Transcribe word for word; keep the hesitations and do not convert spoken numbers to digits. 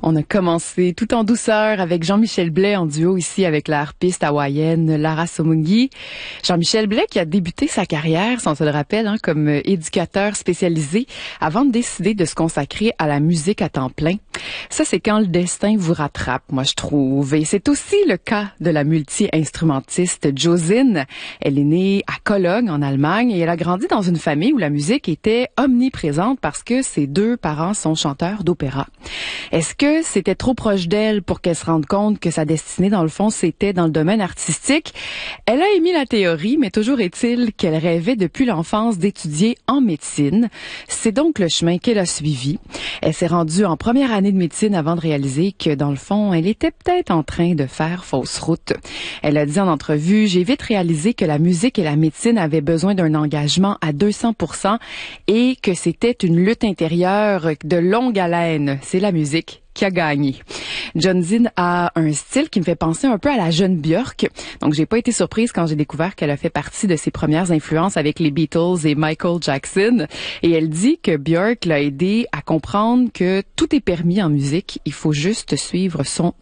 On a commencé tout en douceur avec Jean-Michel Blais en duo ici avec la harpiste hawaïenne Lara Somungi. Jean-Michel Blais qui a débuté sa carrière, si on se le rappelle, hein, comme éducateur spécialisé avant de décider de se consacrer à la musique à temps plein. Ça, c'est quand le destin vous rattrape, moi je trouve. Et c'est aussi le cas de la multi-instrumentiste Josine. Elle est née à Cologne, en Allemagne, et elle a grandi dans une famille où la musique était omniprésente parce que ses deux parents sont chanteurs d'opéra. Est-ce que c'était trop proche d'elle pour qu'elle se rende compte que sa destinée, dans le fond, c'était dans le domaine artistique? Elle a émis la théorie, mais toujours est-il qu'elle rêvait depuis l'enfance d'étudier en médecine. C'est donc le chemin qu'elle a suivi. Elle s'est rendue en première année de médecine avant de réaliser que, dans le fond, elle était peut-être en train de faire fausse route. Elle a dit en entrevue, « J'ai vite réalisé que la musique et la médecine avaient besoin d'un engagement à deux cents pour cent et que c'était une lutte intérieure de longue haleine. C'est la musique qui a gagné. » Josine a un style qui me fait penser un peu à la jeune Björk. Donc, j'ai pas été surprise quand j'ai découvert qu'elle a fait partie de ses premières influences avec les Beatles et Michael Jackson. Et elle dit que Björk l'a aidé à comprendre que tout est permis en musique. Il faut juste suivre son